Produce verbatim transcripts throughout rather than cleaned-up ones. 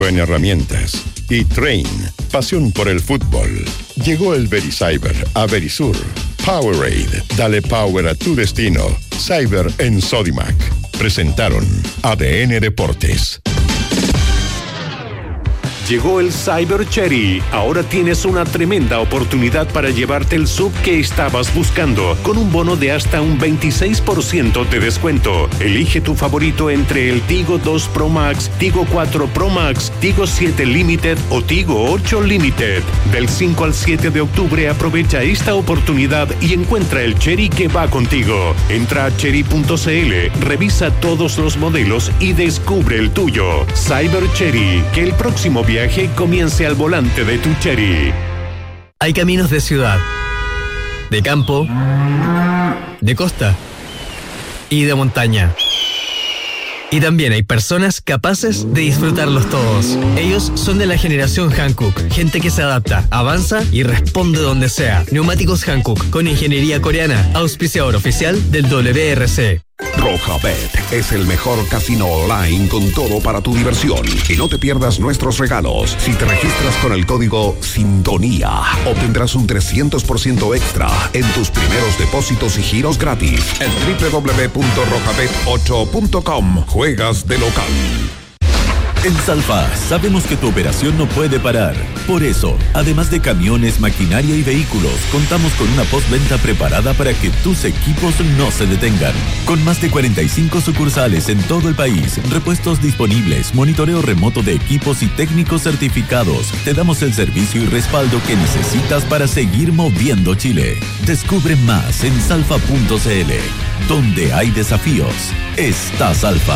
en herramientas. Y Train, pasión por el fútbol. Llegó el VeriCyber a Verisur. Powerade, dale power a tu destino. Cyber en Sodimac. Presentaron A D N Deportes. Llegó el Cyber Cherry. Ahora tienes una tremenda oportunidad para llevarte el sub que estabas buscando, con un bono de hasta un veintiséis por ciento de descuento. Elige tu favorito entre el Tigo dos Pro Max, Tigo cuatro Pro Max, Tigo siete Limited o Tigo ocho Limited. Del cinco al siete de octubre aprovecha esta oportunidad y encuentra el Cherry que va contigo. Entra a cherry punto c l, revisa todos los modelos y descubre el tuyo. Cyber Cherry, que el próximo viaje comience al volante de tu Cherry. Hay caminos de ciudad, de campo, de costa y de montaña. Y también hay personas capaces de disfrutarlos todos. Ellos son de la generación Hankook, gente que se adapta, avanza y responde donde sea. Neumáticos Hankook con ingeniería coreana, auspiciador oficial del W R C. Rojabet es el mejor casino online con todo para tu diversión. Y no te pierdas nuestros regalos. Si te registras con el código Sintonía, obtendrás un trescientos por ciento extra en tus primeros depósitos y giros gratis en doble u doble u doble u punto rojabet ocho punto com. Juegas de local. En Salfa sabemos que tu operación no puede parar. Por eso, además de camiones, maquinaria y vehículos, contamos con una postventa preparada para que tus equipos no se detengan. Con más de cuarenta y cinco sucursales en todo el país, repuestos disponibles, monitoreo remoto de equipos y técnicos certificados, te damos el servicio y respaldo que necesitas para seguir moviendo Chile. Descubre más en salfa punto c l. Donde hay desafíos, está Salfa.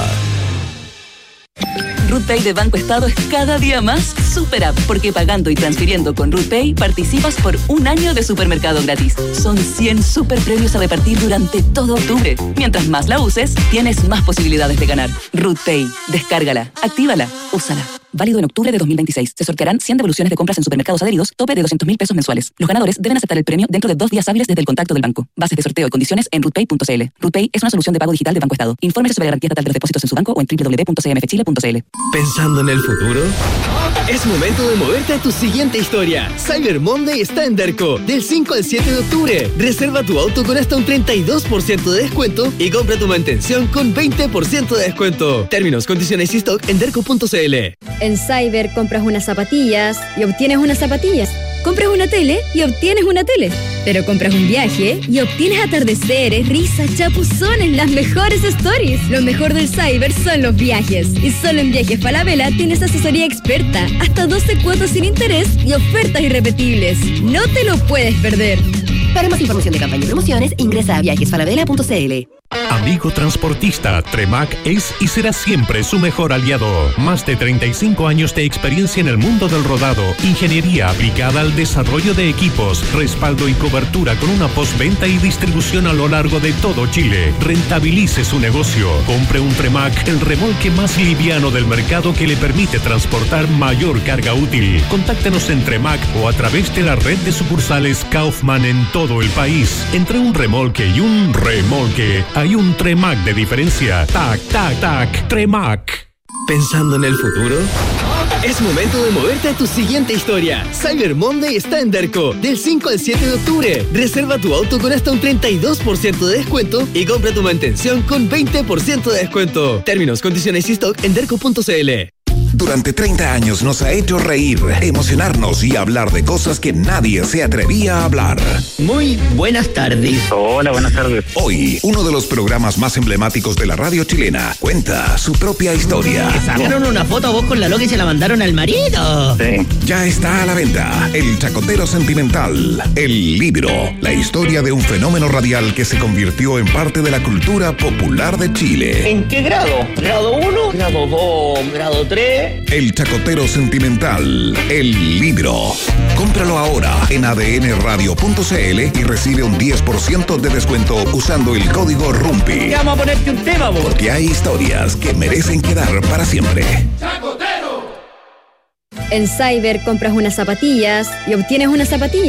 RootPay de Banco Estado es cada día más super app, porque pagando y transfiriendo con RootPay participas por un año de supermercado gratis. Son cien super premios a repartir durante todo octubre. Mientras más la uses, tienes más posibilidades de ganar. RootPay, descárgala, actívala, úsala. Válido en octubre de dos mil veintiséis. Se sortearán cien devoluciones de compras en supermercados adheridos, tope de doscientos mil pesos mensuales. Los ganadores deben aceptar el premio dentro de dos días hábiles desde el contacto del banco. Bases de sorteo y condiciones en rootpay punto c l. RootPay es una solución de pago digital de Banco Estado. Infórmese sobre la garantía estatal de los depósitos en su banco o en doble u doble u doble u punto c m f chile punto c l. ¿Pensando en el futuro? Es momento de moverte a tu siguiente historia. Cyber Monday está en Derco, del cinco al siete de octubre. Reserva tu auto con hasta un treinta y dos por ciento de descuento y compra tu mantención con veinte por ciento de descuento. Términos, condiciones y stock en derco punto c l. En Cyber compras unas zapatillas y obtienes unas zapatillas. Compras una tele y obtienes una tele. Pero compras un viaje y obtienes atardeceres, risas, chapuzones, las mejores stories. Lo mejor del Cyber son los viajes. Y solo en Viajes Falabella tienes asesoría experta, hasta doce cuotas sin interés y ofertas irrepetibles. No te lo puedes perder. Para más información de campaña y promociones, ingresa a viajes falabella punto c l. Amigo transportista, Tremac es y será siempre su mejor aliado. Más de treinta y cinco años de experiencia en el mundo del rodado, ingeniería aplicada al desarrollo de equipos, respaldo y cobertura con una postventa y distribución a lo largo de todo Chile. Rentabilice su negocio. Compre un Tremac, el remolque más liviano del mercado que le permite transportar mayor carga útil. Contáctenos en Tremac o a través de la red de sucursales Kaufman en todo el país. Entre un remolque y un remolque hay un Tremac de diferencia. Tac, tac, tac, Tremac. ¿Pensando en el futuro? Es momento de moverte a tu siguiente historia. Cyber Monday está en Derco, del cinco al siete de octubre. Reserva tu auto con hasta un treinta y dos por ciento de descuento y compra tu mantención con veinte por ciento de descuento. Términos, condiciones y stock en derco punto c l. Durante treinta años nos ha hecho reír, emocionarnos y hablar de cosas que nadie se atrevía a hablar. Muy buenas tardes. Hola, buenas tardes. Hoy, uno de los programas más emblemáticos de la radio chilena cuenta su propia historia. Que sacaron una foto a vos con la loca y se la mandaron al marido. Sí. Ya está a la venta El Chacotero Sentimental, el libro, la historia de un fenómeno radial que se convirtió en parte de la cultura popular de Chile. ¿En qué grado? ¿Grado uno? ¿Grado dos? ¿Grado tres? El Chacotero Sentimental, el libro. Cómpralo ahora en a d n radio punto c l y recibe un diez por ciento de descuento usando el código RUMPI. Vamos a ponerte un tema, vos. Porque hay historias que merecen quedar para siempre. En Cyber compras unas zapatillas y obtienes unas zapatillas.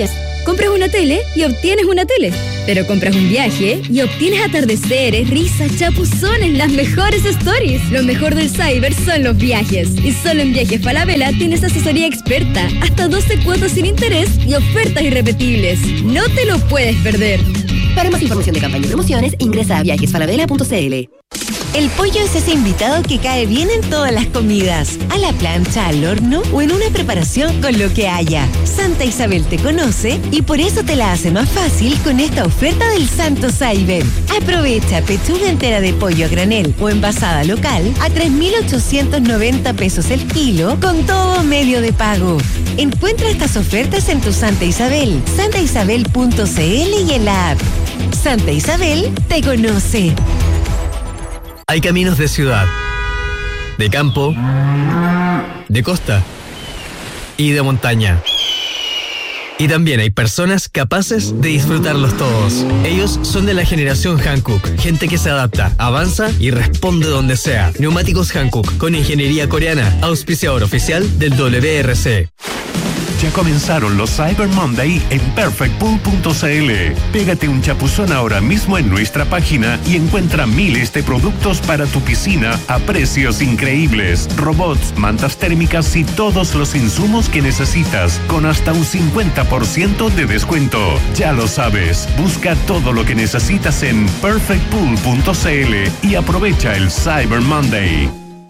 Compras una tele y obtienes una tele. Pero compras un viaje y obtienes atardeceres, risas, chapuzones, las mejores stories. Lo mejor del cyber son los viajes. Y solo en Viajes Falabella tienes asesoría experta, hasta doce cuotas sin interés y ofertas irrepetibles. No te lo puedes perder. Para más información de campaña y promociones, ingresa a viajes falabella punto c l. El pollo es ese invitado que cae bien en todas las comidas, a la plancha, al horno o en una preparación con lo que haya. Santa Isabel te conoce y por eso te la hace más fácil con esta oferta del Santo Cyber. Aprovecha pechuga entera de pollo a granel o envasada local a tres mil ochocientos noventa pesos el kilo con todo medio de pago. Encuentra estas ofertas en tu Santa Isabel, santa isabel punto c l y en la app. Santa Isabel te conoce. Hay caminos de ciudad, de campo, de costa y de montaña. Y también hay personas capaces de disfrutarlos todos. Ellos son de la generación Hankook, gente que se adapta, avanza y responde donde sea. Neumáticos Hankook, con ingeniería coreana, auspiciador oficial del W R C. Ya comenzaron los Cyber Monday en perfect pool punto c l. Pégate un chapuzón ahora mismo en nuestra página y encuentra miles de productos para tu piscina a precios increíbles. Robots, mantas térmicas y todos los insumos que necesitas con hasta un cincuenta por ciento de descuento. Ya lo sabes, busca todo lo que necesitas en perfect pool punto c l y aprovecha el Cyber Monday.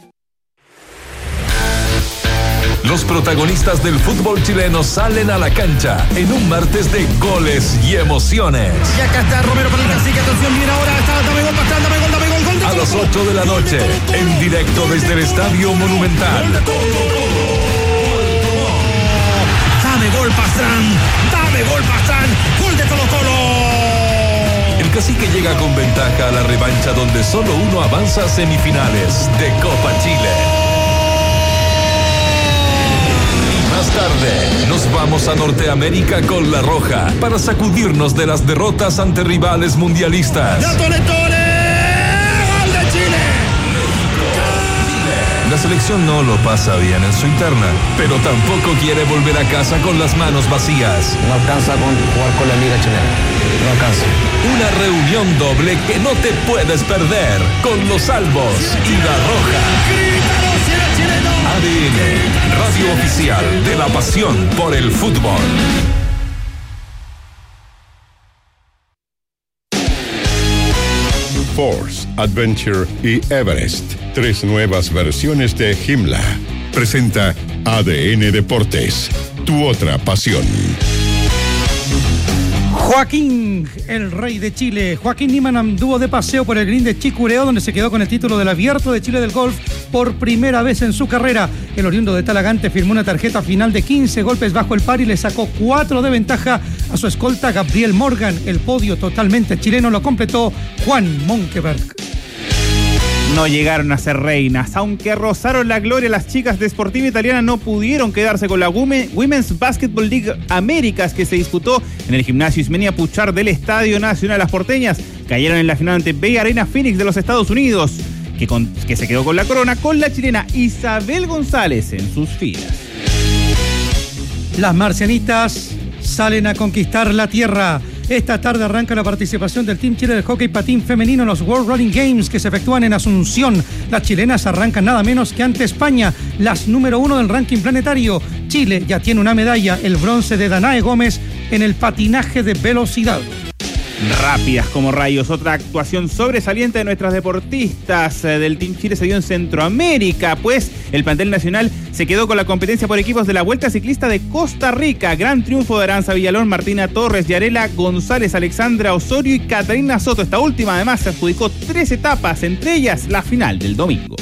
Los protagonistas del fútbol chileno salen a la cancha en un martes de goles y emociones. Y acá está Romero para el cacique, atención, viene ahora, está, dame gol, bastante, dame gol, dame gol, gol de A las ocho de la noche, en directo desde el Estadio Monumental. Dame gol, Pastrán, dame gol, Pastrán, gol de Colo Colo. El cacique llega con ventaja a la revancha donde solo uno avanza a semifinales de Copa Chile. Más tarde, nos vamos a Norteamérica con La Roja para sacudirnos de las derrotas ante rivales mundialistas. ¡Ya tole, tole! ¡Gol de Chile! La selección no lo pasa bien en su interna, pero tampoco quiere volver a casa con las manos vacías. No alcanza con jugar con la Liga Chilena. No alcanza. Una reunión doble que no te puedes perder con los Albos y La Roja. A D N, radio oficial de la pasión por el fútbol. Force, Adventure y Everest, tres nuevas versiones de Himla. Presenta A D N Deportes, tu otra pasión. Joaquín, el rey de Chile. Joaquín Niemann anduvo de paseo por el green de Chicureo, donde se quedó con el título del Abierto de Chile del golf por primera vez en su carrera. El oriundo de Talagante firmó una tarjeta final de quince golpes bajo el par y le sacó cuatro de ventaja a su escolta Gabriel Morgan. El podio totalmente chileno lo completó Juan Monkeberg. No llegaron a ser reinas, aunque rozaron la gloria, las chicas de Sportiva Italiana no pudieron quedarse con la Women's Basketball League Américas, que se disputó en el gimnasio Ismenia Puchar del Estadio Nacional. Las porteñas cayeron en la final ante Bay Arena Phoenix de los Estados Unidos, que, con, que se quedó con la corona, con la chilena Isabel González en sus filas. Las marcianitas salen a conquistar la tierra. Esta tarde arranca la participación del Team Chile del hockey patín femenino en los World Running Games que se efectúan en Asunción. Las chilenas arrancan nada menos que ante España, las número uno del ranking planetario. Chile ya tiene una medalla, el bronce de Danae Gómez en el patinaje de velocidad. Rápidas como rayos, otra actuación sobresaliente de nuestras deportistas del Team Chile se dio en Centroamérica, pues el plantel nacional se quedó con la competencia por equipos de la Vuelta Ciclista de Costa Rica. Gran triunfo de Aranza Villalón, Martina Torres, Yarela González, Alexandra Osorio y Catarina Soto. Esta última además se adjudicó tres etapas, entre ellas la final del domingo.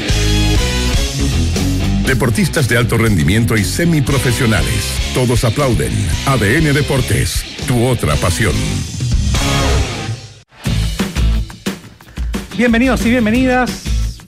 Deportistas de alto rendimiento y semiprofesionales, todos aplauden. A D N Deportes, tu otra pasión. Bienvenidos y bienvenidas.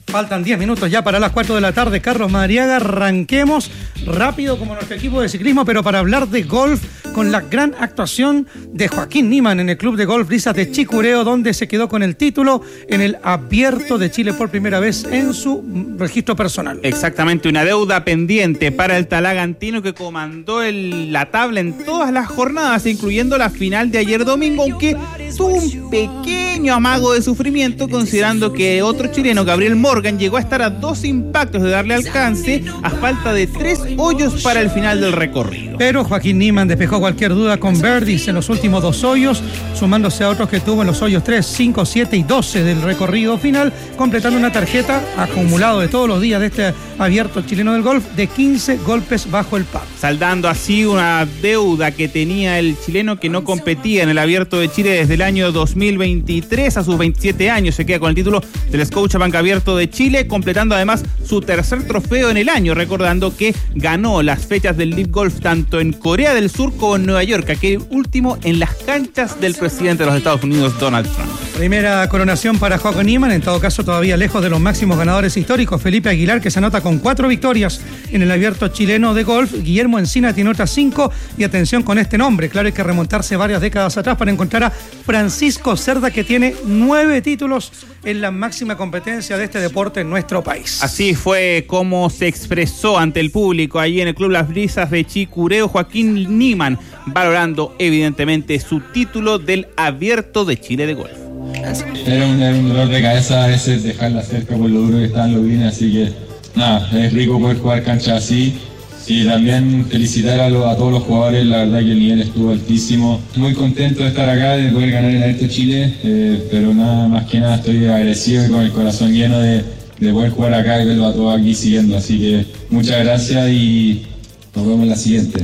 Faltan diez minutos ya para las cuatro de la tarde. Carlos Madariaga, arranquemos rápido como nuestro equipo de ciclismo, pero para hablar de golf con la gran actuación de Joaquín Niemann en el Club de Golf Brisas de Chicureo, donde se quedó con el título en el Abierto de Chile por primera vez en su registro personal. Exactamente, una deuda pendiente para el talagantino que comandó el, la tabla en todas las jornadas, incluyendo la final de ayer domingo, aunque tuvo un pequeño amago de sufrimiento considerando que otro chileno, Gabriel Morgan, llegó a estar a dos impactos de darle alcance a falta de tres hoyos para el final del recorrido. Pero Joaquín Niemann despejó cualquier duda con birdies en los últimos dos hoyos, sumándose a otros que tuvo en los hoyos tres, cinco, siete y doce del recorrido final, completando una tarjeta acumulado de todos los días de este Abierto chileno del golf de quince golpes bajo el par. Saldando así una deuda que tenía el chileno que no competía en el Abierto de Chile desde el año dos mil veintitrés, a sus veintisiete años se queda con el título del Scotiabank Abierto de Chile, completando además su tercer trofeo en el año, recordando que ganó las fechas del Live Golf tanto en Corea del Sur como en Nueva York, aquel último en las canchas del presidente de los Estados Unidos, Donald Trump. Primera coronación para Joaquín Niemann, en todo caso todavía lejos de los máximos ganadores históricos. Felipe Aguilar, que se anota con cuatro victorias en el Abierto chileno de golf. Guillermo Encina tiene otras cinco, y atención con este nombre, claro, hay que remontarse varias décadas atrás para encontrar a Francisco Cerda, que tiene nueve títulos en la máxima competencia de este deporte en nuestro país. Así fue como se expresó ante el público allí en el Club Las Brisas de Chicureo Joaquín Niemann, valorando evidentemente su título del Abierto de Chile de golf. Era un, era un dolor de cabeza a veces dejarla cerca por lo duro que estaban los greens, así que nada, es rico poder jugar canchas así. Y también felicitar a, lo, a todos los jugadores, la verdad que el nivel estuvo altísimo. Muy contento de estar acá, de poder ganar el Abierto Chile, eh, pero nada más que nada estoy agradecido y con el corazón lleno de, de poder jugar acá y verlo a todos aquí siguiendo. Así que muchas gracias y nos vemos en la siguiente.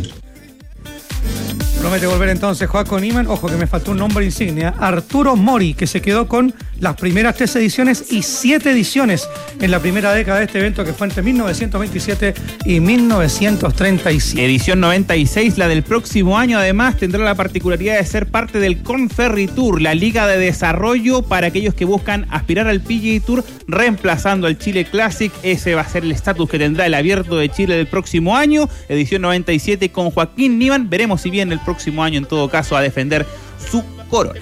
Promete volver entonces Joaquín Niemann. Ojo que me faltó un nombre insignia. Arturo Mori, que se quedó con las primeras tres ediciones y siete ediciones en la primera década de este evento, que fue entre mil novecientos veintisiete y mil novecientos treinta y siete. Edición noventa y seis, la del próximo año, además tendrá la particularidad de ser parte del Korn Ferry Tour, la liga de desarrollo para aquellos que buscan aspirar al P G A Tour, reemplazando al Chile Classic. Ese va a ser el estatus que tendrá el Abierto de Chile del próximo año, edición noventa y siete con Joaquín Niemann. Veremos si viene el próximo año en todo caso a defender su corona.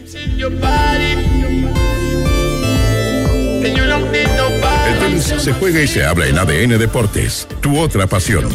El tenis se juega y se habla en A D N Deportes, tu otra pasión.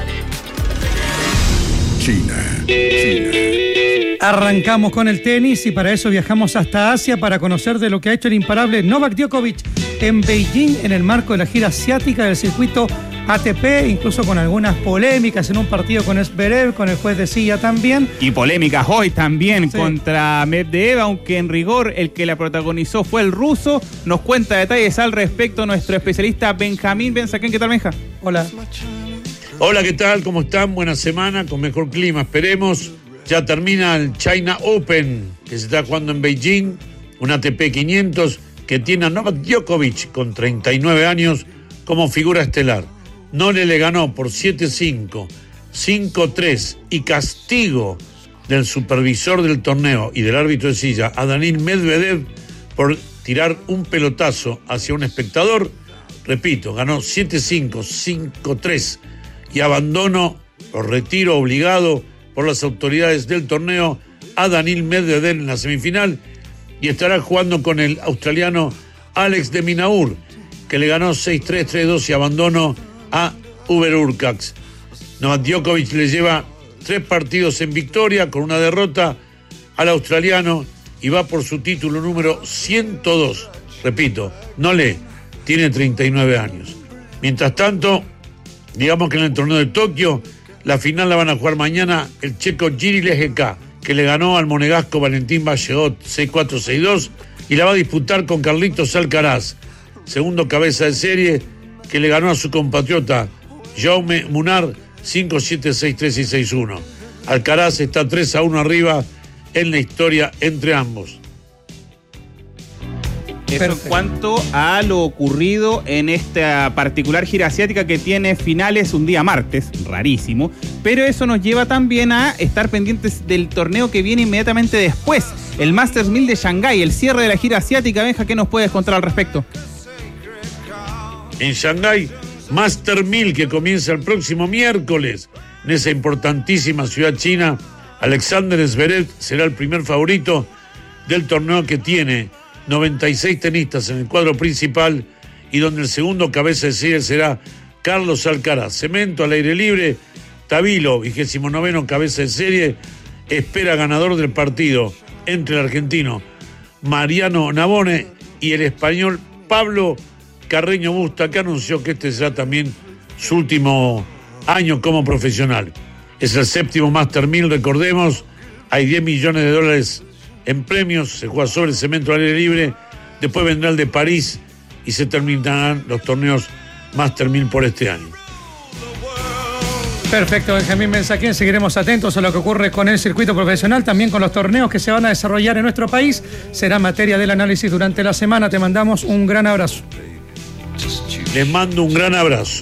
China, China. Arrancamos con el tenis y para eso viajamos hasta Asia para conocer de lo que ha hecho el imparable Novak Djokovic en Beijing en el marco de la gira asiática del circuito A T P, incluso con algunas polémicas en un partido con Zverev, con el juez de silla también. Y polémicas hoy también sí. Contra Medvedev, aunque en rigor el que la protagonizó fue el ruso. Nos cuenta detalles al respecto nuestro especialista Benjamín Benzaquén. ¿Qué tal, Benja? Hola. Hola, ¿qué tal? ¿Cómo están? Buena semana, con mejor clima, esperemos. Ya termina el China Open, que se está jugando en Beijing, un A T P quinientos que tiene a Novak Djokovic con treinta y nueve años como figura estelar. Nole le ganó por siete cinco, cinco tres y castigo del supervisor del torneo y del árbitro de silla a Daniil Medvedev por tirar un pelotazo hacia un espectador. Repito, ganó siete cinco, cinco tres y abandono por retiro obligado por las autoridades del torneo a Daniil Medvedev en la semifinal, y estará jugando con el australiano Alex de Minaur, que le ganó seis tres, tres dos y abandono a Uber Urcax. Novak Djokovic le lleva tres partidos en victoria con una derrota al australiano y va por su título número ciento dos. Repito, no le tiene treinta y nueve años. Mientras tanto, digamos que en el torneo de Tokio, la final la van a jugar mañana el checo Jiri Lejeka, que le ganó al monegasco Valentín Valleot seis cuatro, seis dos, y la va a disputar con Carlitos Alcaraz, segundo cabeza de serie, que le ganó a su compatriota Jaume Munar cinco siete, seis tres y seis uno. Alcaraz está tres a uno arriba en la historia entre ambos. Eso en cuanto a lo ocurrido en esta particular gira asiática que tiene finales un día martes, rarísimo, pero eso nos lleva también a estar pendientes del torneo que viene inmediatamente después, el Masters mil de Shanghái, el cierre de la gira asiática. Benja, ¿qué nos puedes contar al respecto? en Shanghái, Master mil que comienza el próximo miércoles en esa importantísima ciudad china. Alexander Zverev será el primer favorito del torneo, que tiene noventa y seis tenistas en el cuadro principal y donde el segundo cabeza de serie será Carlos Alcaraz. Cemento al aire libre, Tabilo, vigésimo noveno cabeza de serie, espera ganador del partido entre el argentino Mariano Navone y el español Pablo Carreño Busta, que anunció que este será también su último año como profesional. Es el séptimo Master mil, recordemos, hay diez millones de dólares en premios, se juega sobre el cemento al aire libre, después vendrá el de París y se terminarán los torneos Master mil por este año. Perfecto, Benjamín Mensaquén. Seguiremos atentos a lo que ocurre con el circuito profesional, también con los torneos que se van a desarrollar en nuestro país. Será materia del análisis durante la semana. Te mandamos un gran abrazo. Les mando un gran abrazo.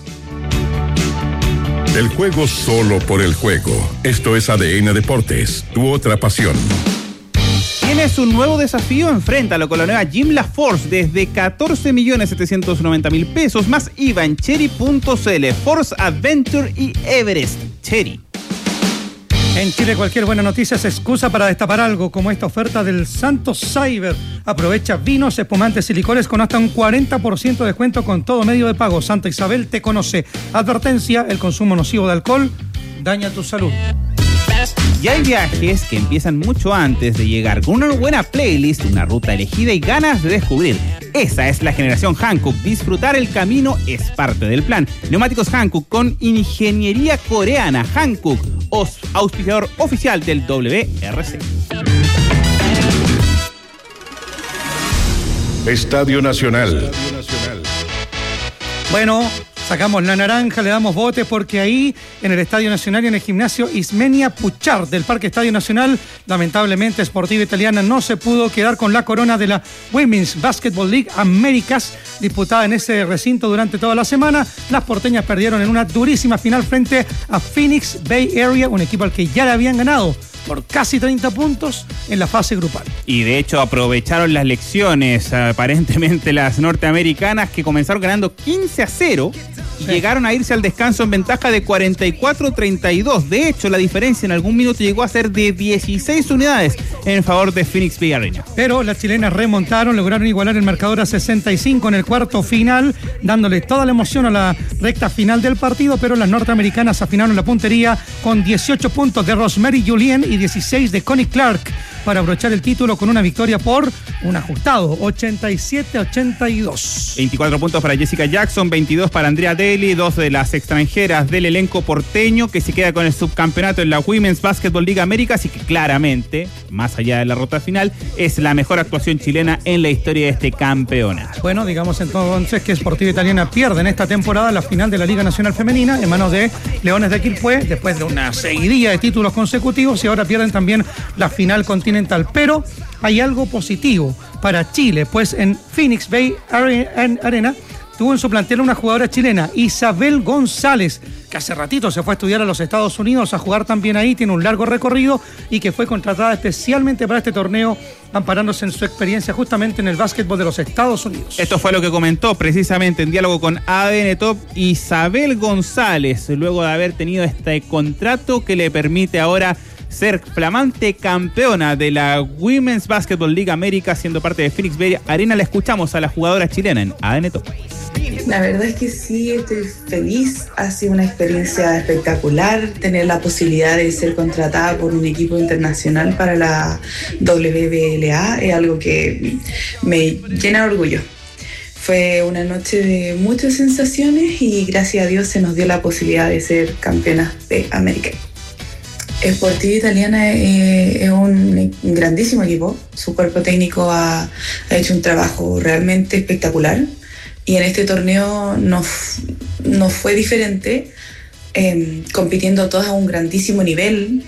El juego solo por el juego. Esto es A D N Deportes, tu otra pasión. Tienes un nuevo desafío, enfréntalo con la nueva Gym La Force desde catorce millones setecientos noventa mil pesos más I V A en Chery punto c l. Force Adventure y Everest. Chery. En Chile cualquier buena noticia es excusa para destapar algo, como esta oferta del Santos Cyber. Aprovecha vinos, espumantes y licores con hasta un cuarenta por ciento de descuento con todo medio de pago. Santa Isabel te conoce. Advertencia, el consumo nocivo de alcohol daña tu salud. Y hay viajes que empiezan mucho antes de llegar, con una buena playlist, una ruta elegida y ganas de descubrir. Esa es la generación Hankook. Disfrutar el camino es parte del plan. Neumáticos Hankook con ingeniería coreana. Hankook, auspiciador oficial del W R C. Estadio Nacional. Bueno, sacamos la naranja, le damos botes, porque ahí en el Estadio Nacional y en el gimnasio Ismenia Puchard del Parque Estadio Nacional, lamentablemente Sportiva Italiana no se pudo quedar con la corona de la Women's Basketball League Américas, disputada en ese recinto durante toda la semana. Las porteñas perdieron en una durísima final frente a Phoenix Bay Area, un equipo al que ya le habían ganado por casi treinta puntos en la fase grupal. Y de hecho aprovecharon las lecciones, aparentemente las norteamericanas, que comenzaron ganando quince a cero y sí. llegaron a irse al descanso en ventaja de cuarenta y cuatro a treinta y dos. De hecho, la diferencia en algún minuto llegó a ser de dieciséis unidades en favor de Phoenix Bay Arena. Pero las chilenas remontaron, lograron igualar el marcador a sesenta y cinco en el cuarto final, dándole toda la emoción a la recta final del partido, pero las norteamericanas afinaron la puntería con dieciocho puntos de Rosemary Julien y dieciséis de Connie Clark para abrochar el título con una victoria por un ajustado ochenta y siete a ochenta y dos. veinticuatro puntos para Jessica Jackson, veintidós para Andrea Daly, dos de las extranjeras del elenco porteño, que se queda con el subcampeonato en la Women's Basketball League Américas y que claramente, más allá de la ruta final, es la mejor actuación chilena en la historia de este campeonato. Bueno, digamos entonces que Sportiva Italiana pierde en esta temporada la final de la Liga Nacional Femenina en manos de Leones de Quilpué, después de una seguidilla de títulos consecutivos, y ahora pierden también la final continental. Pero hay algo positivo para Chile, pues en Phoenix Bay Arena tuvo en su plantel una jugadora chilena, Isabel González, que hace ratito se fue a estudiar a los Estados Unidos, a jugar también ahí, tiene un largo recorrido y que fue contratada especialmente para este torneo, amparándose en su experiencia justamente en el básquetbol de los Estados Unidos. Esto fue lo que comentó precisamente en diálogo con A D N Top Isabel González, luego de haber tenido este contrato que le permite ahora ser flamante campeona de la Women's Basketball League América, siendo parte de Phoenix Bay Arena. La escuchamos a la jugadora chilena en A D N Top. La verdad es que sí, estoy feliz. Ha sido una experiencia espectacular tener la posibilidad de ser contratada por un equipo internacional para la W B L A. Es algo que me llena de orgullo. Fue una noche de muchas sensaciones y gracias a Dios se nos dio la posibilidad de ser campeonas de América. Sportiva Italiana es, es un grandísimo equipo. Su cuerpo técnico ha, ha hecho un trabajo realmente espectacular y en este torneo nos, nos fue diferente, eh, compitiendo todas a un grandísimo nivel.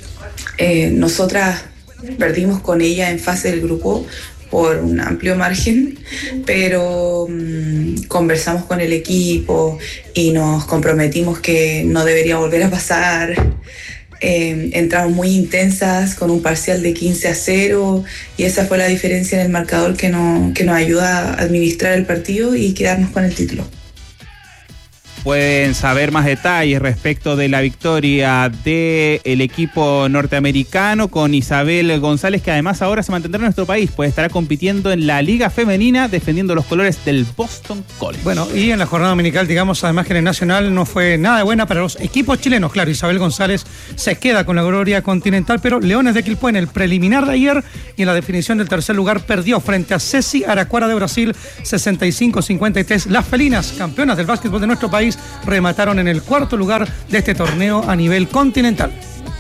Eh, nosotras perdimos con ella en fase del grupo por un amplio margen, pero um, conversamos con el equipo y nos comprometimos que no debería volver a pasar. eh, entramos muy intensas con un parcial de quince a cero y esa fue la diferencia en el marcador que, no, que nos ayuda a administrar el partido y quedarnos con el título. Pueden saber más detalles respecto de la victoria del equipo norteamericano con Isabel González, que además ahora se mantendrá en nuestro país, pues estará compitiendo en la Liga Femenina defendiendo los colores del Boston College. Bueno, y en la jornada dominical, digamos, además que en el Nacional no fue nada buena para los equipos chilenos. Claro, Isabel González se queda con la gloria continental, pero Leones de Quilpué en el preliminar de ayer y en la definición del tercer lugar perdió frente a Ceci Araquara de Brasil sesenta y cinco a cincuenta y tres. Las felinas, campeonas del básquetbol de nuestro país, remataron en el cuarto lugar de este torneo a nivel continental.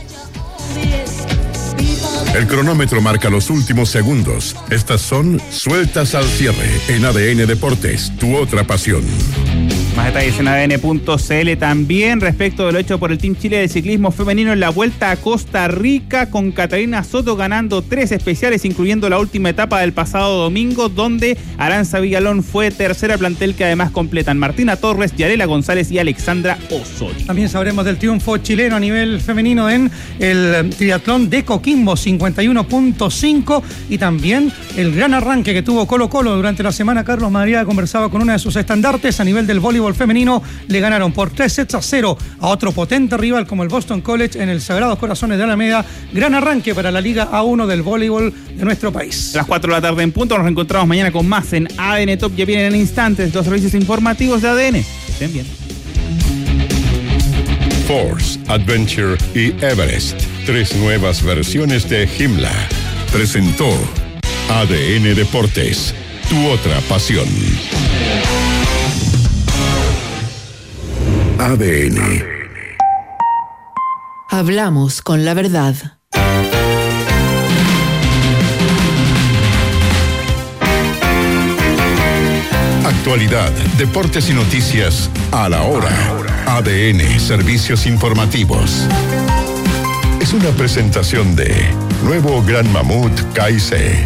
El cronómetro marca los últimos segundos. Estas son Sueltas al Cierre en A D N Deportes, tu otra pasión. Más detalles en A D N punto C L también respecto de lo hecho por el Team Chile de ciclismo femenino en la Vuelta a Costa Rica, con Catalina Soto ganando tres especiales, incluyendo la última etapa del pasado domingo, donde Aranza Villalón fue tercera, plantel que además completan Martina Torres, Yarela González y Alexandra Osorio. También sabremos del triunfo chileno a nivel femenino en el triatlón de Coquimbo, cincuenta y uno punto cinco, y también el gran arranque que tuvo Colo Colo durante la semana. Carlos Madariaga conversaba con una de sus estandartes a nivel del voleibol femenino. Le ganaron por tres sets a cero a otro potente rival como el Boston College en el Sagrados Corazones de Alameda. Gran arranque para la Liga A uno del voleibol de nuestro país. A las cuatro de la tarde en punto, nos reencontramos mañana con más en A D N Top. Ya vienen en instantes los servicios informativos de A D N. Estén bien. Force, Adventure y Everest, tres nuevas versiones de Himla, presentó A D N Deportes, tu otra pasión. A D N. Hablamos con la verdad. Actualidad, deportes y noticias a la hora. A D N, servicios informativos. Es una presentación de Nuevo Gran Mamut K I C.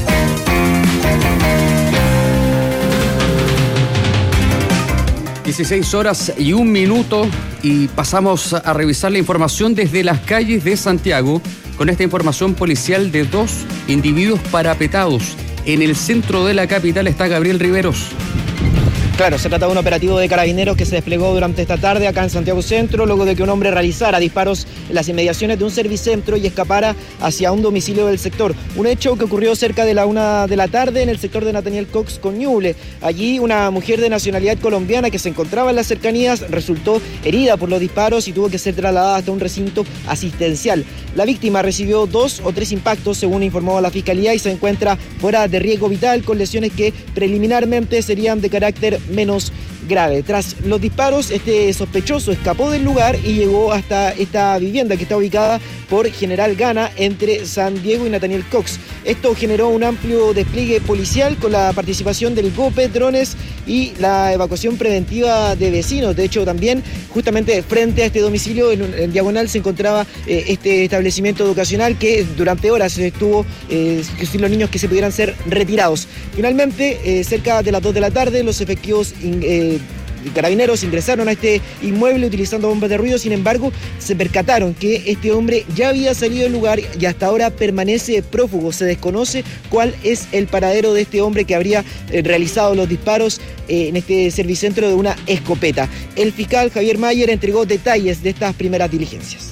dieciséis horas y un minuto y pasamos a revisar la información desde las calles de Santiago con esta información policial de dos individuos parapetados. En el centro de la capital está Gabriel Riveros. Claro, se trata de un operativo de carabineros que se desplegó durante esta tarde acá en Santiago Centro, luego de que un hombre realizara disparos en las inmediaciones de un servicentro y escapara hacia un domicilio del sector. Un hecho que ocurrió cerca de la una de la tarde en el sector de Nathaniel Cox con Ñuble. Allí una mujer de nacionalidad colombiana que se encontraba en las cercanías resultó herida por los disparos y tuvo que ser trasladada hasta un recinto asistencial. La víctima recibió dos o tres impactos, según informó la Fiscalía, y se encuentra fuera de riesgo vital con lesiones que preliminarmente serían de carácter menos grave. Tras los disparos, este sospechoso escapó del lugar y llegó hasta esta vivienda que está ubicada por General Gana entre San Diego y Nathaniel Cox. Esto generó un amplio despliegue policial con la participación del GOPE, drones y la evacuación preventiva de vecinos. De hecho, también justamente frente a este domicilio, en, en diagonal, se encontraba eh, este establecimiento educacional que durante horas estuvo eh, sin los niños que se pudieran ser retirados. Finalmente, eh, cerca de las dos de la tarde, los efectivos eh, carabineros ingresaron a este inmueble utilizando bombas de ruido. Sin embargo, se percataron que este hombre ya había salido del lugar y hasta ahora permanece prófugo. Se desconoce cuál es el paradero de este hombre que habría eh, realizado los disparos eh, en este servicentro de una escopeta. El fiscal Javier Mayer entregó detalles de estas primeras diligencias.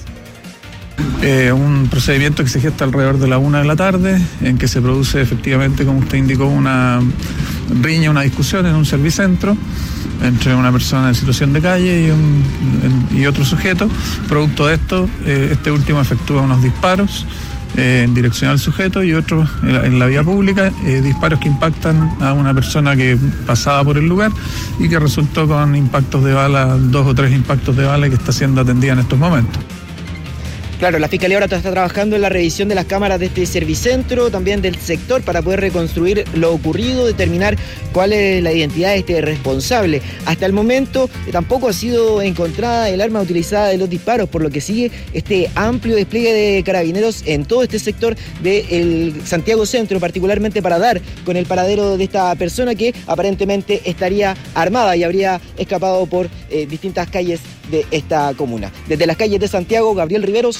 Eh, un procedimiento que se gesta alrededor de la una de la tarde, en que se produce efectivamente, como usted indicó, una riña, una discusión en un servicentro entre una persona en situación de calle y, un, y otro sujeto. Producto de esto, eh, este último efectúa unos disparos eh, en dirección al sujeto y otros en la, en la vía pública, eh, disparos que impactan a una persona que pasaba por el lugar y que resultó con impactos de bala, dos o tres impactos de bala, que está siendo atendida en estos momentos. Claro, la Fiscalía ahora está trabajando en la revisión de las cámaras de este servicentro, también del sector, para poder reconstruir lo ocurrido, determinar cuál es la identidad de este responsable. Hasta el momento eh, tampoco ha sido encontrada el arma utilizada de los disparos, por lo que sigue este amplio despliegue de carabineros en todo este sector del Santiago Centro, particularmente para dar con el paradero de esta persona que aparentemente estaría armada y habría escapado por eh, distintas calles de esta comuna. Desde las calles de Santiago, Gabriel Riveros,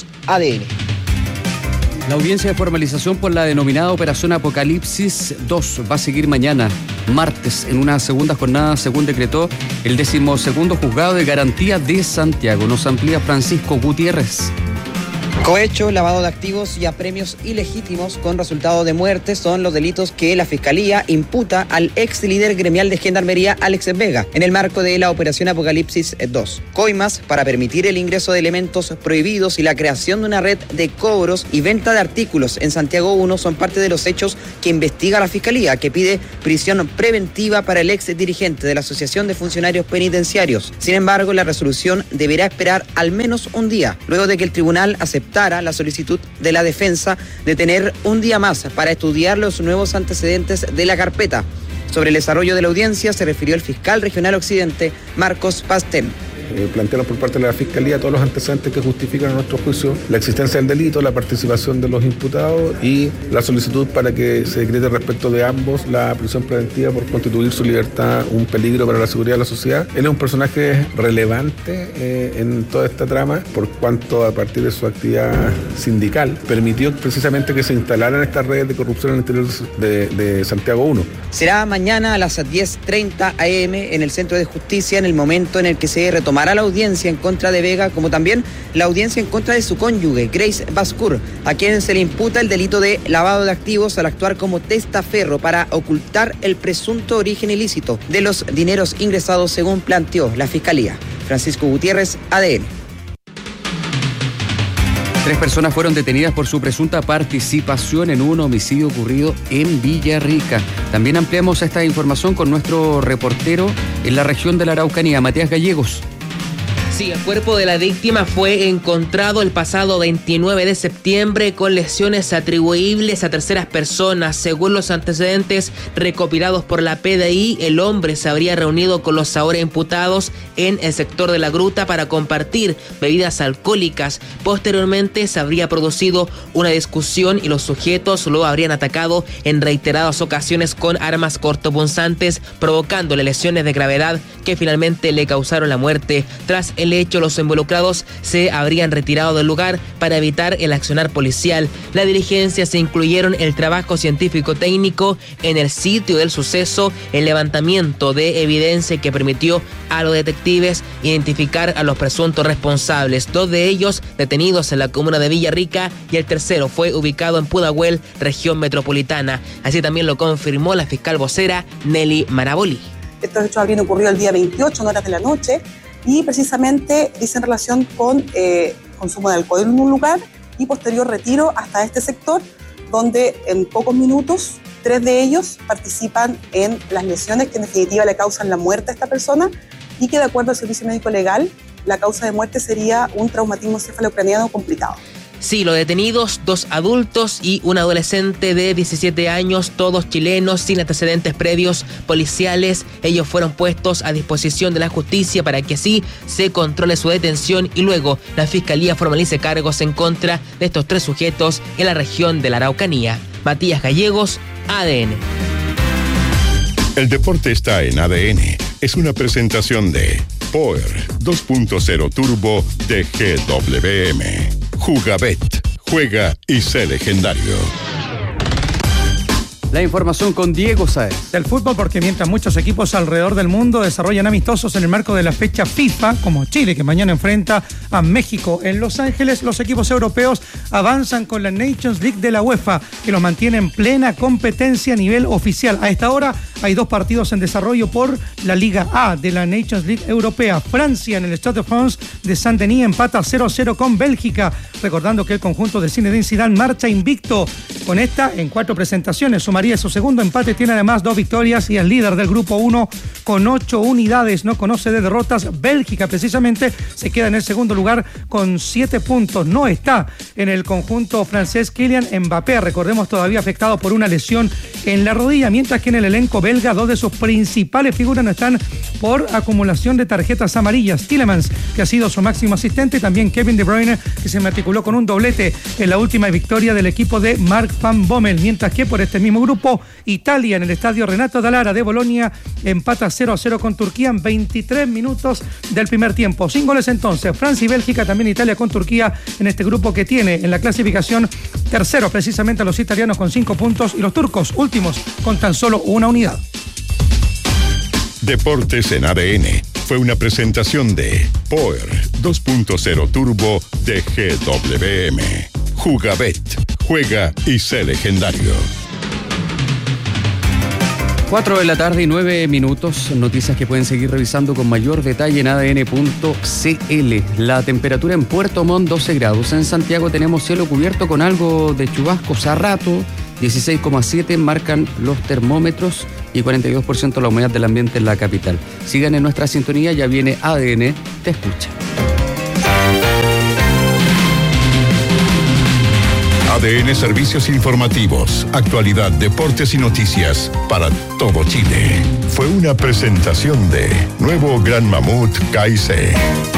Voz A D N. La audiencia de formalización por la denominada Operación Apocalipsis dos va a seguir mañana, martes, en una segunda jornada, según decretó el decimosegundo Juzgado de Garantía de Santiago. Nos amplía Francisco Gutiérrez. Cohecho, lavado de activos y apremios ilegítimos con resultado de muerte son los delitos que la Fiscalía imputa al ex líder gremial de Gendarmería, Alex Vega, en el marco de la Operación Apocalipsis dos. Coimas para permitir el ingreso de elementos prohibidos y la creación de una red de cobros y venta de artículos en Santiago uno son parte de los hechos que investiga la Fiscalía, que pide prisión preventiva para el ex dirigente de la Asociación de Funcionarios Penitenciarios. Sin embargo, la resolución deberá esperar al menos un día, luego de que el tribunal acepte la solicitud de la defensa de tener un día más para estudiar los nuevos antecedentes de la carpeta. Sobre el desarrollo de la audiencia se refirió el fiscal regional Occidente, Marcos Pastén. Eh, plantearon por parte de la Fiscalía todos los antecedentes que justifican a nuestro juicio la existencia del delito, la participación de los imputados y la solicitud para que se decrete respecto de ambos la prisión preventiva por constituir su libertad un peligro para la seguridad de la sociedad. Él es un personaje relevante eh, en toda esta trama, por cuanto a partir de su actividad sindical permitió precisamente que se instalaran estas redes de corrupción en el interior de, de Santiago uno. Será mañana a las diez treinta a eme en el Centro de Justicia, en el momento en el que se retomará la audiencia en contra de Vega, como también la audiencia en contra de su cónyuge, Grace Bascour, a quien se le imputa el delito de lavado de activos al actuar como testaferro para ocultar el presunto origen ilícito de los dineros ingresados, según planteó la Fiscalía. Francisco Gutiérrez, A D N. Tres personas fueron detenidas por su presunta participación en un homicidio ocurrido en Villarrica. También ampliamos esta información con nuestro reportero en la región de la Araucanía, Matías Gallegos. Sí, el cuerpo de la víctima fue encontrado el pasado veintinueve de septiembre con lesiones atribuibles a terceras personas. Según los antecedentes recopilados por la P D I, el hombre se habría reunido con los ahora imputados en el sector de la gruta para compartir bebidas alcohólicas. Posteriormente se habría producido una discusión y los sujetos lo habrían atacado en reiteradas ocasiones con armas cortopunzantes, provocándole lesiones de gravedad que finalmente le causaron la muerte. Tras el hecho, los involucrados se habrían retirado del lugar para evitar el accionar policial. La diligencia se incluyeron el trabajo científico-técnico en el sitio del suceso, el levantamiento de evidencia que permitió a los detectives identificar a los presuntos responsables. Dos de ellos detenidos en la comuna de Villarrica y el tercero fue ubicado en Pudahuel, región metropolitana. Así también lo confirmó la fiscal vocera Nelly Maraboli. Estos hechos habrían ocurrido el día veintiocho, en horas de la noche, y precisamente dice en relación con eh, consumo de alcohol en un lugar y posterior retiro hasta este sector, donde en pocos minutos tres de ellos participan en las lesiones que en definitiva le causan la muerte a esta persona y que de acuerdo al servicio médico legal la causa de muerte sería un traumatismo cefalocraniano complicado. Sí, los detenidos, dos adultos y un adolescente de diecisiete años, todos chilenos, sin antecedentes previos policiales. Ellos fueron puestos a disposición de la justicia para que así se controle su detención y luego la Fiscalía formalice cargos en contra de estos tres sujetos en la región de la Araucanía. Matías Gallegos, A D N. El deporte está en A D N. Es una presentación de Power dos punto cero Turbo de G W M. Jugabet, juega y sé legendario. La información con Diego Sáez. Del fútbol, porque mientras muchos equipos alrededor del mundo desarrollan amistosos en el marco de la fecha FIFA, como Chile, que mañana enfrenta a México en Los Ángeles, los equipos europeos avanzan con la Nations League de la UEFA, que los mantiene en plena competencia a nivel oficial. A esta hora hay dos partidos en desarrollo por la Liga A de la Nations League Europea. Francia, en el Stade de France de Saint-Denis, empata cero a cero con Bélgica. Recordando que el conjunto de Zinedine Zidane marcha invicto con esta en cuatro presentaciones. Sumaría su segundo empate, tiene además dos victorias y es líder del grupo uno con ocho unidades, no conoce de derrotas. Bélgica precisamente se queda en el segundo lugar con siete puntos. No está en el conjunto francés Kylian Mbappé, recordemos, todavía afectado por una lesión en la rodilla, mientras que en el elenco belga belga. Dos de sus principales figuras no están por acumulación de tarjetas amarillas. Tielemans, que ha sido su máximo asistente, y también Kevin De Bruyne, que se matriculó con un doblete en la última victoria del equipo de Mark Van Bommel, mientras que por este mismo grupo, Italia en el estadio Renato Dallara de Bolonia empata cero a cero con Turquía en veintitrés minutos del primer tiempo. Sin goles entonces, Francia y Bélgica, también Italia con Turquía en este grupo que tiene en la clasificación tercero precisamente a los italianos con cinco puntos y los turcos últimos con tan solo una unidad. Deportes en A D N fue una presentación de Power dos punto cero Turbo de G W M. Jugabet, juega y sé legendario. cuatro de la tarde y nueve minutos, noticias que pueden seguir revisando con mayor detalle en A D N punto C L. La temperatura en Puerto Montt doce grados, en Santiago tenemos cielo cubierto con algo de chubascos a rato, dieciséis coma siete marcan los termómetros y cuarenta y dos por ciento la humedad del ambiente en la capital. Sigan en nuestra sintonía, ya viene A D N, te escucha. A D N Servicios Informativos, actualidad, deportes y noticias para todo Chile. Fue una presentación de Nuevo Gran Mamut K I C.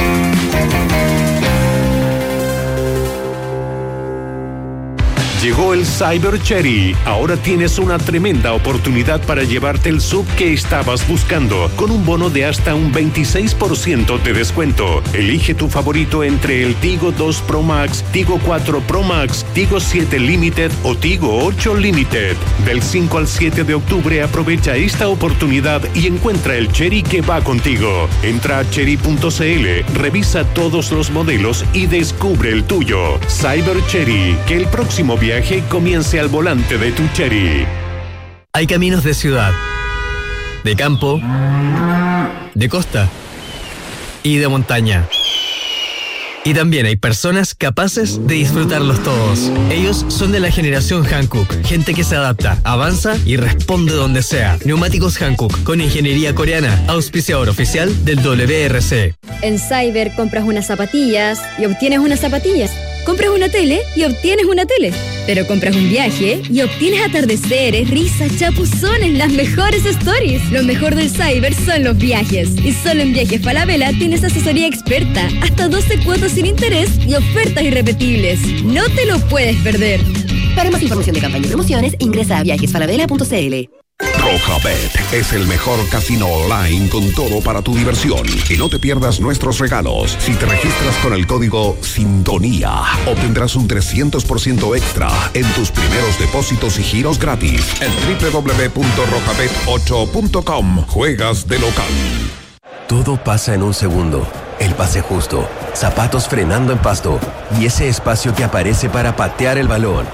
Llegó el Cyber Cherry. Ahora tienes una tremenda oportunidad para llevarte el sub que estabas buscando, con un bono de hasta un veintiséis por ciento de descuento. Elige tu favorito entre el Tigo dos Pro Max, Tigo cuatro Pro Max, Tigo siete Limited o Tigo ocho Limited. Del cinco al siete de octubre aprovecha esta oportunidad y encuentra el Cherry que va contigo. Entra a cherry punto c l, revisa todos los modelos y descubre el tuyo. Cyber Cherry, que el próximo viaje comience al volante de tu Cherry. Hay caminos de ciudad, de campo, de costa y de montaña. Y también hay personas capaces de disfrutarlos todos. Ellos son de la generación Hankook, gente que se adapta, avanza y responde donde sea. Neumáticos Hankook, con ingeniería coreana, auspiciador oficial del W R C. En Cyber compras unas zapatillas y obtienes unas zapatillas. Compras una tele y obtienes una tele. Pero compras un viaje y obtienes atardeceres, risas, chapuzones, las mejores stories. Lo mejor del Cyber son los viajes. Y solo en Viajes Falabella tienes asesoría experta, hasta doce cuotas sin interés y ofertas irrepetibles. No te lo puedes perder. Para más información de campaña y promociones, ingresa a viajes falabella punto c l. Rojabet es el mejor casino online con todo para tu diversión. Y no te pierdas nuestros regalos. Si te registras con el código SINTONÍA, obtendrás un trescientos por ciento extra en tus primeros depósitos y giros gratis. En doble u doble u doble u punto rojabet ocho punto com. Juegas de local. Todo pasa en un segundo. El pase justo, zapatos frenando en pasto y ese espacio que aparece para patear el balón.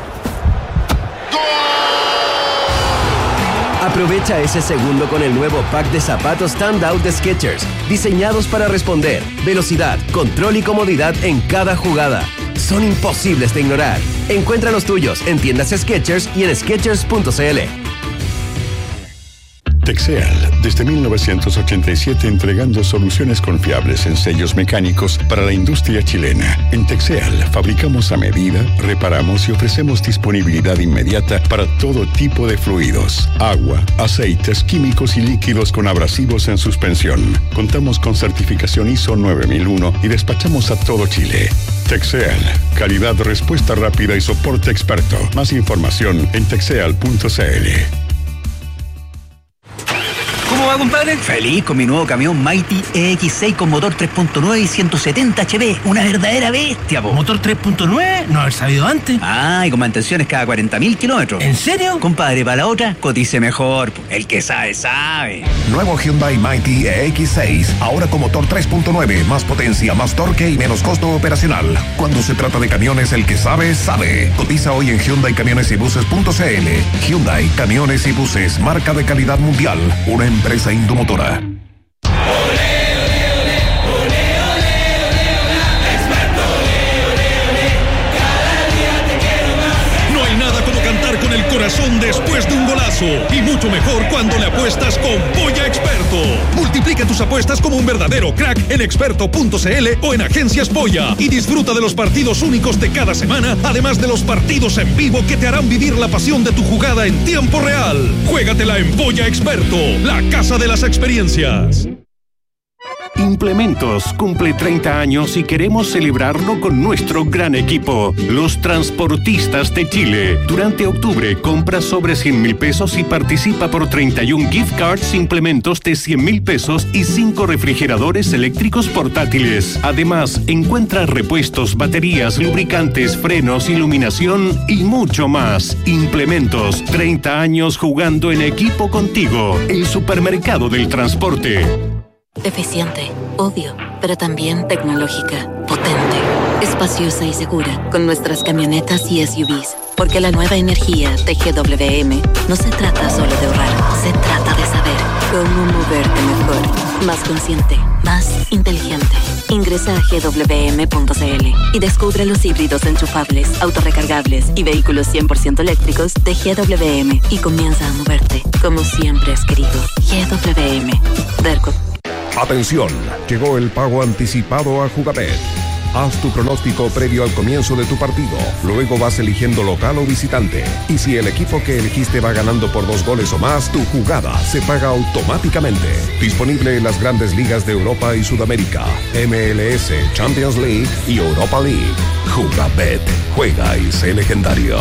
Aprovecha ese segundo con el nuevo pack de zapatos Standout de Skechers, diseñados para responder, velocidad, control y comodidad en cada jugada. Son imposibles de ignorar. Encuentra los tuyos en tiendas Skechers y en skechers punto c l. Texeal, desde mil novecientos ochenta y siete entregando soluciones confiables en sellos mecánicos para la industria chilena. En Texeal fabricamos a medida, reparamos y ofrecemos disponibilidad inmediata para todo tipo de fluidos, agua, aceites, químicos y líquidos con abrasivos en suspensión. Contamos con certificación I S O nueve mil uno y despachamos a todo Chile. Texeal, calidad, respuesta rápida y soporte experto. Más información en texeal punto c l. ¿Cómo va, compadre? Feliz con mi nuevo camión Mighty E X seis con motor tres punto nueve y ciento setenta H P. Una verdadera bestia, po. ¿Motor tres punto nueve? No haber sabido antes. Ah, y con mantenciones cada cuarenta mil kilómetros. ¿En serio? Compadre, para la otra, cotice mejor, po. El que sabe, sabe. Nuevo Hyundai Mighty E X seis, ahora con motor tres punto nueve, más potencia, más torque y menos costo operacional. Cuando se trata de camiones, el que sabe, sabe. Cotiza hoy en hyundai camiones y buses punto c l. Hyundai Camiones y Buses, marca de calidad mundial. Una empresa Indomotora. No hay nada como cantar con el corazón después de un golazo y mucho mucho mejor cuando le apuestas con Polla Experto. Multiplica tus apuestas como un verdadero crack en experto punto c l o en Agencias Polla y disfruta de los partidos únicos de cada semana, además de los partidos en vivo que te harán vivir la pasión de tu jugada en tiempo real. Juégatela en Polla Experto, la casa de las experiencias. Implementos cumple treinta años y queremos celebrarlo con nuestro gran equipo, los Transportistas de Chile. Durante octubre, compra sobre cien mil pesos y participa por treinta y un gift cards Implementos de cien mil pesos y cinco refrigeradores eléctricos portátiles. Además, encuentra repuestos, baterías, lubricantes, frenos, iluminación y mucho más. Implementos, treinta años jugando en equipo contigo. El supermercado del transporte. Eficiente, obvio, pero también tecnológica, potente, espaciosa y segura, con nuestras camionetas y S U Vs. Porque la nueva energía de G W M no se trata solo de ahorrar, se trata de saber cómo moverte mejor, más consciente, más inteligente. Ingresa a g w m punto c l y descubre los híbridos enchufables, autorrecargables y vehículos cien por ciento eléctricos de G W M y comienza a moverte como siempre has querido. G W M. Verco. Atención, llegó el pago anticipado a Jugabet. Haz tu pronóstico previo al comienzo de tu partido. Luego vas eligiendo local o visitante. Y si el equipo que elegiste va ganando por dos goles o más, tu jugada se paga automáticamente. Disponible en las grandes ligas de Europa y Sudamérica, M L S, Champions League y Europa League. Jugabet. Juega y sé legendario.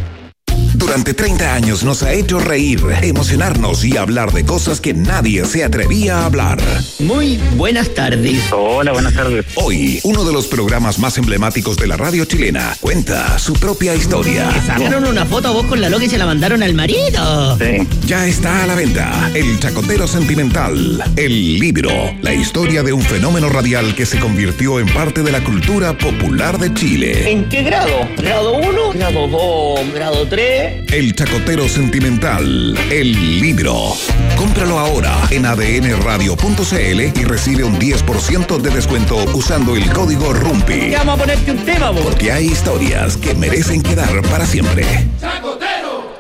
Durante treinta años nos ha hecho reír, emocionarnos y hablar de cosas que nadie se atrevía a hablar. Muy buenas tardes. Hola, buenas tardes. Hoy, uno de los programas más emblemáticos de la radio chilena cuenta su propia historia. ¿Que sacaron una foto a vos con la loca y se la mandaron al marido? Sí. Ya está a la venta El Chacotero Sentimental, el libro, la historia de un fenómeno radial que se convirtió en parte de la cultura popular de Chile. ¿En qué grado? ¿Grado uno? ¿Grado dos? ¿Grado tres? El Chacotero Sentimental, el libro. Cómpralo ahora en a d n radio punto c l y recibe un diez por ciento de descuento usando el código RUMPI. Ya vamos a ponerte un tema, vos. Porque hay historias que merecen quedar para siempre. ¡Chacotero!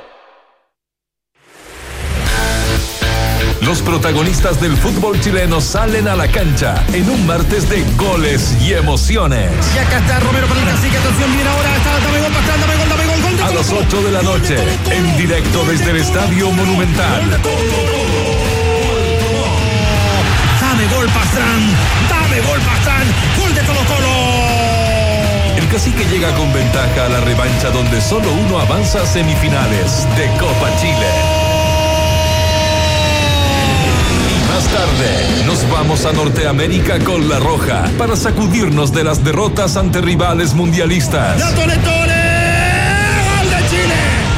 Los protagonistas del fútbol chileno salen a la cancha en un martes de goles y emociones. Y acá está Romero para el cacique, atención, viene ahora, está, dame gol, Pastrán, dame gol, dame gol, gol. A las ocho de la noche, en directo desde el Estadio Monumental. Dame gol, Pastrán, dame gol, Pastrán, gol de Colo Colo. El cacique llega con ventaja a la revancha donde solo uno avanza a semifinales de Copa Chile. Más tarde, nos vamos a Norteamérica con La Roja para sacudirnos de las derrotas ante rivales mundialistas. ¡La Tore Tore! ¡Gol de Chile!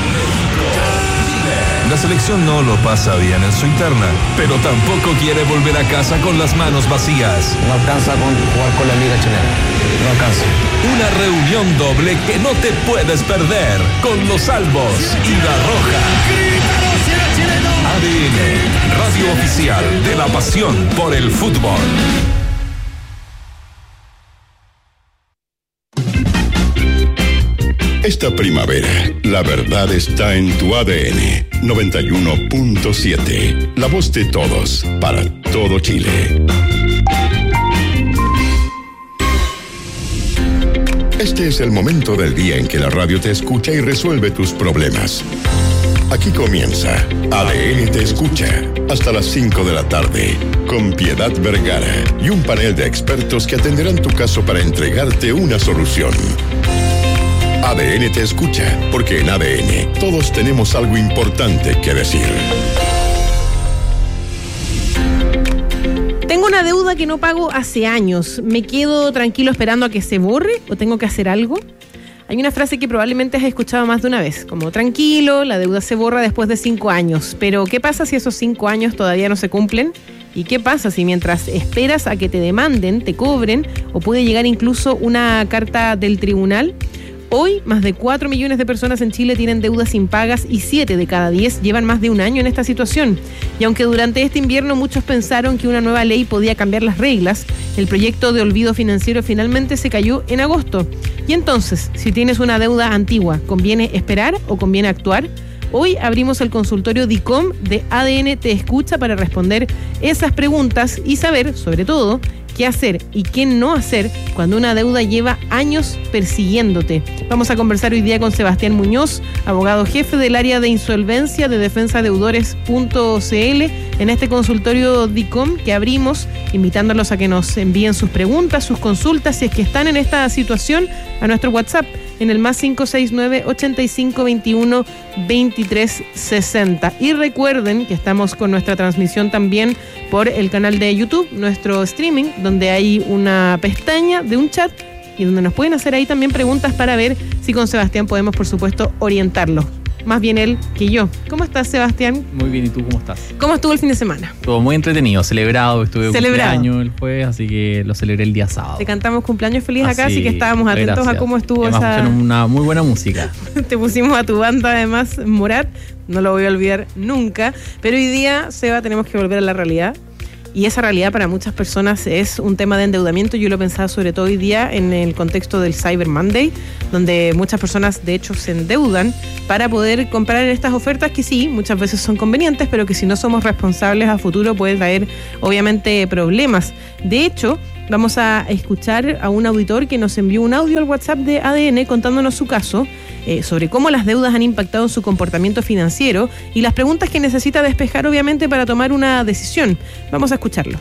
La selección no lo pasa bien en su interna, pero tampoco quiere volver a casa con las manos vacías. No alcanza con jugar con la Liga Chilena. No alcanza. Una reunión doble que no te puedes perder con los Albos y La Roja. A D N, radio oficial de la pasión por el fútbol. Esta primavera, la verdad está en tu A D N noventa y uno punto siete. La voz de todos, para todo Chile. Este es el momento del día en que la radio te escucha y resuelve tus problemas. Aquí comienza A D N Te Escucha, hasta las cinco de la tarde, con Piedad Vergara y un panel de expertos que atenderán tu caso para entregarte una solución. A D N Te Escucha, porque en A D N todos tenemos algo importante que decir. Tengo una deuda que no pago hace años. ¿Me quedo tranquilo esperando a que se borre o tengo que hacer algo? Hay una frase que probablemente has escuchado más de una vez, como tranquilo, la deuda se borra después de cinco años. Pero ¿qué pasa si esos cinco años todavía no se cumplen? ¿Y qué pasa si mientras esperas a que te demanden, te cobren o puede llegar incluso una carta del tribunal? Hoy, más de cuatro millones de personas en Chile tienen deudas impagas y siete de cada diez llevan más de un año en esta situación. Y aunque durante este invierno muchos pensaron que una nueva ley podía cambiar las reglas, el proyecto de olvido financiero finalmente se cayó en agosto. Y entonces, si tienes una deuda antigua, ¿conviene esperar o conviene actuar? Hoy abrimos el consultorio DICOM de A D N Te Escucha para responder esas preguntas y saber, sobre todo, qué hacer y qué no hacer cuando una deuda lleva años persiguiéndote. Vamos a conversar hoy día con Sebastián Muñoz, abogado jefe del área de insolvencia de defensa deudores punto c l, en este consultorio DICOM que abrimos, invitándolos a que nos envíen sus preguntas, sus consultas, si es que están en esta situación, a nuestro WhatsApp en el más cinco seis nueve, ochenta y cinco, veintiuno, veintitrés, sesenta. Y recuerden que estamos con nuestra transmisión también por el canal de YouTube, nuestro streaming, donde hay una pestaña de un chat y donde nos pueden hacer ahí también preguntas para ver si con Sebastián podemos, por supuesto, orientarlo. Más bien él que yo. ¿Cómo estás, Sebastián? Muy bien, ¿y tú cómo estás? ¿Cómo estuvo el fin de semana? Estuvo muy entretenido, celebrado, estuve de Celebrado. cumpleaños el jueves, así que lo celebré el día sábado. Te cantamos cumpleaños feliz Ah, acá, sí, así que estábamos atentos gracias. a cómo estuvo Además, esa... pusieron una muy buena música. Te pusimos a tu banda, además, Morat. No lo voy a olvidar nunca. Pero hoy día, Seba, tenemos que volver a la realidad. Y esa realidad para muchas personas es un tema de endeudamiento. Yo lo pensaba sobre todo hoy día en el contexto del Cyber Monday, donde muchas personas de hecho se endeudan para poder comprar en estas ofertas que sí, muchas veces son convenientes, pero que si no somos responsables a futuro puede traer obviamente problemas. De hecho, vamos a escuchar a un auditor que nos envió un audio al WhatsApp de A D N contándonos su caso eh, sobre cómo las deudas han impactado en su comportamiento financiero y las preguntas que necesita despejar obviamente para tomar una decisión. Vamos a escucharlo.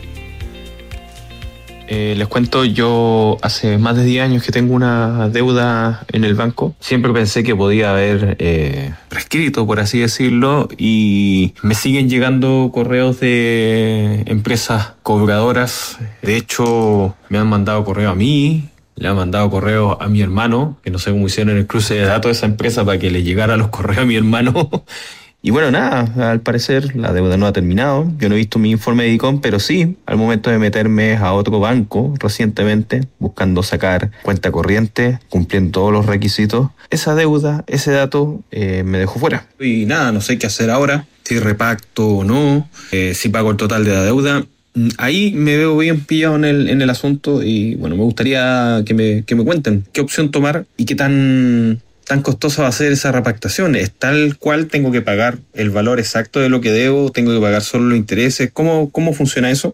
Eh, les cuento, yo hace más de diez años que tengo una deuda en el banco. Siempre pensé que podía haber eh, prescrito, por así decirlo, y me siguen llegando correos de empresas cobradoras. De hecho, me han mandado correo a mí, le han mandado correo a mi hermano, que no sé cómo hicieron el cruce de datos de esa empresa para que le llegara los correos a mi hermano. Y bueno, nada, al parecer la deuda no ha terminado. Yo no he visto mi informe de DICOM, pero sí, al momento de meterme a otro banco recientemente, buscando sacar cuenta corriente, cumpliendo todos los requisitos, esa deuda, ese dato, eh, me dejó fuera. Y nada, no sé qué hacer ahora, si repacto o no, eh, si pago el total de la deuda. Ahí me veo bien pillado en el, en el asunto y bueno, me gustaría que me, que me cuenten qué opción tomar y qué tan... tan costosa va a ser esa repactación. ¿Es tal cual tengo que pagar el valor exacto de lo que debo? ¿Tengo que pagar solo los intereses? ¿Cómo, cómo funciona eso?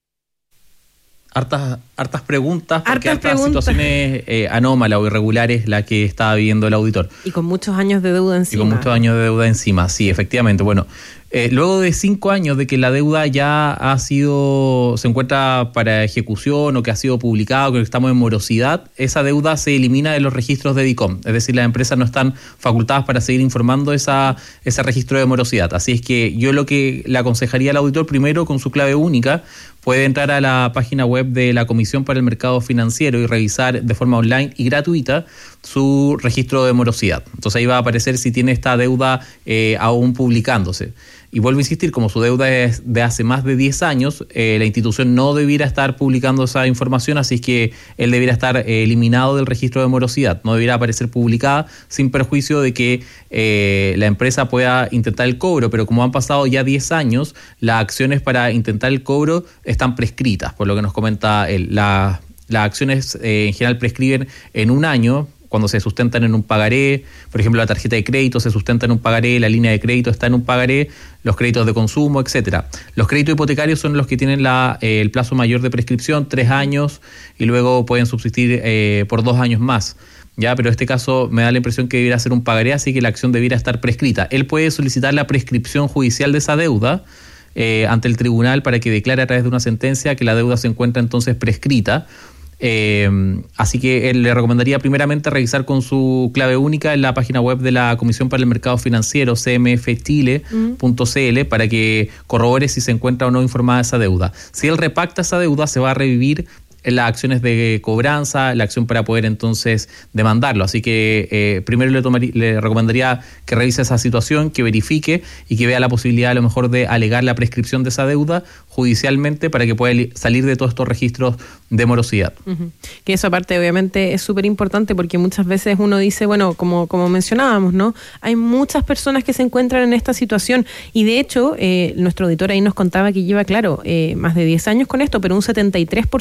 Hartas, hartas preguntas, porque Hartas hartas preguntas. situaciones eh, anómalas o irregulares la que estaba viviendo el auditor. Y con muchos años de deuda encima. Y con muchos años de deuda encima, sí, efectivamente. Bueno, eh, luego de cinco años de que la deuda ya ha sido, se encuentra para ejecución o que ha sido publicado, que estamos en morosidad, esa deuda se elimina de los registros de DICOM. Es decir, las empresas no están facultadas para seguir informando esa, ese registro de morosidad. Así es que yo lo que le aconsejaría al auditor, primero con su clave única, puede entrar a la página web de la Comisión para el Mercado Financiero y revisar de forma online y gratuita su registro de morosidad. Entonces ahí va a aparecer si tiene esta deuda eh, aún publicándose. Y vuelvo a insistir, como su deuda es de hace más de diez años, eh, la institución no debiera estar publicando esa información, así es que él debiera estar eh, eliminado del registro de morosidad. No debiera aparecer publicada sin perjuicio de que eh, la empresa pueda intentar el cobro, pero como han pasado ya diez años, las acciones para intentar el cobro están prescritas, por lo que nos comenta él. La, las acciones eh, en general prescriben en un año, cuando se sustentan en un pagaré. Por ejemplo, la tarjeta de crédito se sustenta en un pagaré, la línea de crédito está en un pagaré, los créditos de consumo, etcétera. Los créditos hipotecarios son los que tienen la, eh, el plazo mayor de prescripción, tres años, y luego pueden subsistir eh, por dos años más. Ya, pero en este caso me da la impresión que debiera ser un pagaré, así que la acción debiera estar prescrita. Él puede solicitar la prescripción judicial de esa deuda eh, ante el tribunal para que declare a través de una sentencia que la deuda se encuentra entonces prescrita. Eh, así que él le recomendaría primeramente revisar con su clave única en la página web de la Comisión para el Mercado Financiero, c m f chile punto c l, para que corrobore si se encuentra o no informada esa deuda. Si él repacta esa deuda, se va a revivir las acciones de cobranza, la acción para poder entonces demandarlo. Así que eh, primero le, tomaría, le recomendaría que revise esa situación, que verifique y que vea la posibilidad a lo mejor de alegar la prescripción de esa deuda judicialmente para que pueda salir de todos estos registros de morosidad. Uh-huh. Que eso aparte obviamente es súper importante porque muchas veces uno dice, bueno, como, como mencionábamos, ¿no? Hay muchas personas que se encuentran en esta situación y de hecho eh, nuestro auditor ahí nos contaba que lleva, claro, eh, más de diez años con esto, pero un setenta y tres por ciento de los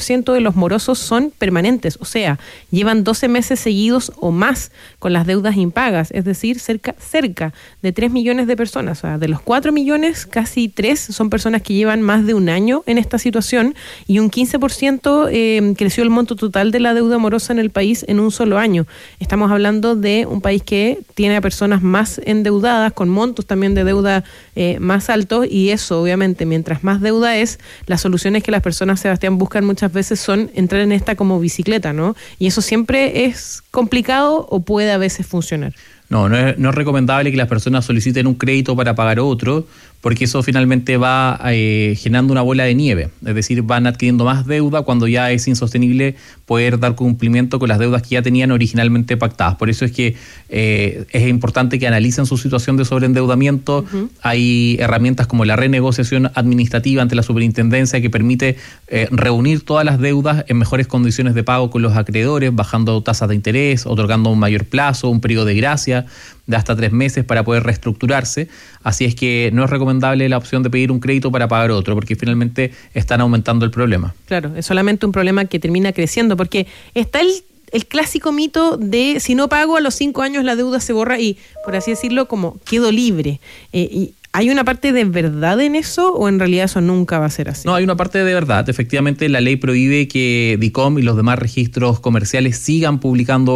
los morosos son permanentes, o sea, llevan doce meses seguidos o más con las deudas impagas, es decir, cerca, cerca de tres millones de personas. O sea, de los cuatro millones, casi tres son personas que llevan más de un año en esta situación y un quince por ciento eh, creció el monto total de la deuda morosa en el país en un solo año. Estamos hablando de un país que tiene a personas más endeudadas, con montos también de deuda eh, más altos, y eso, obviamente, mientras más deuda es, las soluciones que las personas, Sebastián, buscan muchas veces son entrar en esta como bicicleta, ¿no? Y eso siempre es complicado o puede a veces funcionar. No, no es, no es recomendable que las personas soliciten un crédito para pagar otro, porque eso finalmente va eh, generando una bola de nieve. Es decir, van adquiriendo más deuda cuando ya es insostenible poder dar cumplimiento con las deudas que ya tenían originalmente pactadas. Por eso es que eh, es importante que analicen su situación de sobreendeudamiento. Uh-huh. Hay herramientas como la renegociación administrativa ante la superintendencia que permite eh, reunir todas las deudas en mejores condiciones de pago con los acreedores, bajando tasas de interés, otorgando un mayor plazo, un periodo de gracia de hasta tres meses para poder reestructurarse. Así es que no es recomendable la opción de pedir un crédito para pagar otro, porque finalmente están aumentando el problema. Claro, es solamente un problema que termina creciendo, porque está el, el clásico mito de si no pago a los cinco años la deuda se borra y, por así decirlo, como quedo libre. Eh, y ¿hay una parte de verdad en eso o en realidad eso nunca va a ser así? No, hay una parte de verdad. Efectivamente, la ley prohíbe que DICOM y los demás registros comerciales sigan publicando